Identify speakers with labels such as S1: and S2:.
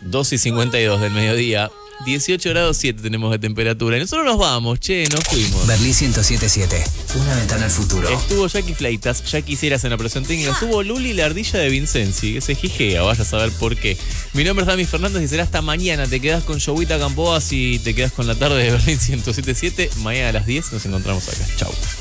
S1: 2:52 del mediodía. 18 grados 7 tenemos de temperatura. Y nosotros nos vamos, nos fuimos.
S2: Berlín 107.7. Una ventana al futuro.
S1: Estuvo Jackie Fleitas, ya quisieras en la operación técnica. Estuvo Luli, la ardilla de Vincenzi, que se jijea, vaya a saber por qué. Mi nombre es Dami Fernández y será hasta mañana. Te quedás con Jovita Campoas y te quedás con la tarde de Berlín 107.7. Mañana a las 10 nos encontramos acá. Chau.